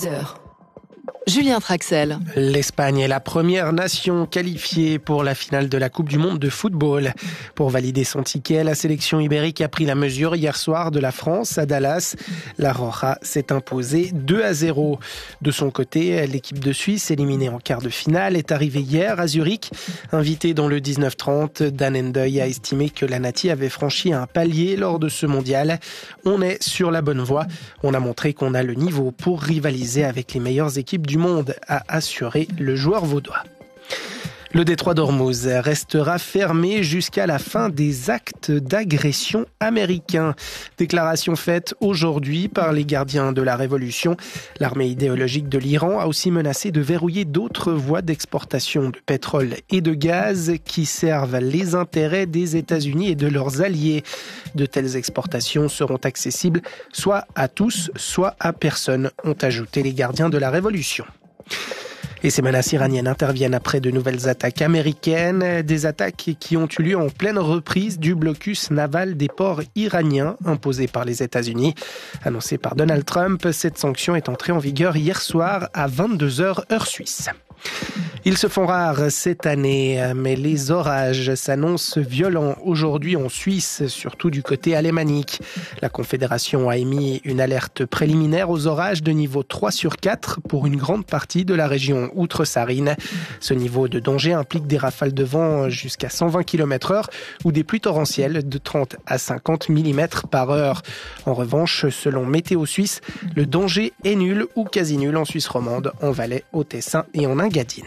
18h. Julien Traxel. L'Espagne est la première nation qualifiée pour la finale de la Coupe du Monde de football. Pour valider son ticket, la sélection ibérique a pris la mesure hier soir de la France à Dallas. La Roja s'est imposée 2-0. De son côté, l'équipe de Suisse, éliminée en quart de finale, est arrivée hier à Zurich. Invitée dans le 19-30, Dan Endeuil a estimé que la Nati avait franchi un palier lors de ce mondial. On est sur la bonne voie. On a montré qu'on a le niveau pour rivaliser avec les meilleures équipes du monde, a assuré le joueur vaudois. Le détroit d'Ormuz restera fermé jusqu'à la fin des actes d'agression américains. Déclaration faite aujourd'hui par les gardiens de la révolution. L'armée idéologique de l'Iran a aussi menacé de verrouiller d'autres voies d'exportation de pétrole et de gaz qui servent les intérêts des États-Unis et de leurs alliés. De telles exportations seront accessibles soit à tous, soit à personne, ont ajouté les gardiens de la révolution. Et ces menaces iraniennes interviennent après de nouvelles attaques américaines, des attaques qui ont eu lieu en pleine reprise du blocus naval des ports iraniens imposé par les États-Unis. Annoncé par Donald Trump, cette sanction est entrée en vigueur hier soir à 22h heure suisse. Ils se font rares cette année, mais les orages s'annoncent violents aujourd'hui en Suisse, surtout du côté alémanique. La Confédération a émis une alerte préliminaire aux orages de niveau 3 sur 4 pour une grande partie de la région outre-Sarine. Ce niveau de danger implique des rafales de vent jusqu'à 120 km/h ou des pluies torrentielles de 30 à 50 mm par heure. En revanche, selon Météo Suisse, le danger est nul ou quasi nul en Suisse romande, en Valais, au Tessin et en Engadine.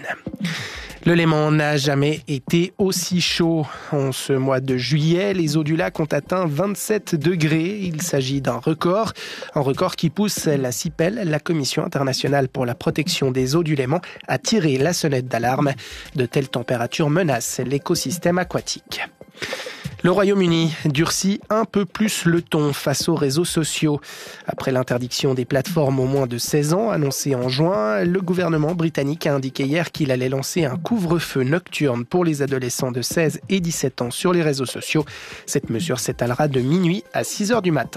Le Léman n'a jamais été aussi chaud. En ce mois de juillet, les eaux du lac ont atteint 27 degrés. Il s'agit d'un record, un record qui pousse la CIPEL, la Commission internationale pour la protection des eaux du Léman, à tirer la sonnette d'alarme. De telles températures menacent l'écosystème aquatique. Le Royaume-Uni durcit un peu plus le ton face aux réseaux sociaux. Après l'interdiction des plateformes aux moins de 16 ans annoncée en juin, le gouvernement britannique a indiqué hier qu'il allait lancer un couvre-feu nocturne pour les adolescents de 16 et 17 ans sur les réseaux sociaux. Cette mesure s'étalera de minuit à 6h du matin.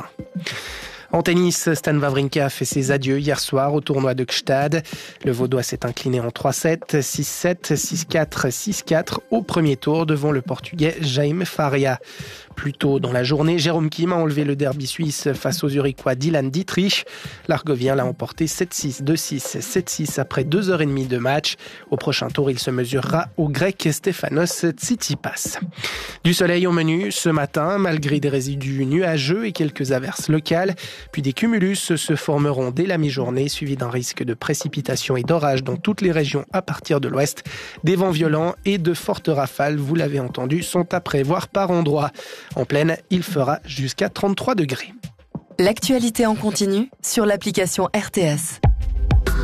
En tennis, Stan Wawrinka a fait ses adieux hier soir au tournoi de Gstaad. Le Vaudois s'est incliné en 3-7, 6-7, 6-4, 6-4 au premier tour devant le Portugais Jaime Faria. Plus tôt dans la journée, Jérôme Kim a enlevé le derby suisse face aux Zurichois Dylan Dietrich. L'Argovien l'a emporté 7-6, 2-6, 7-6 après 2h30 de match. Au prochain tour, il se mesurera au Grec Stefanos Tsitsipas. Du soleil au menu ce matin, malgré des résidus nuageux et quelques averses locales. Puis des cumulus se formeront dès la mi-journée, suivis d'un risque de précipitation et d'orage dans toutes les régions à partir de l'ouest. Des vents violents et de fortes rafales, vous l'avez entendu, sont à prévoir par endroits. En plaine, il fera jusqu'à 33 degrés. L'actualité en continu sur l'application RTS.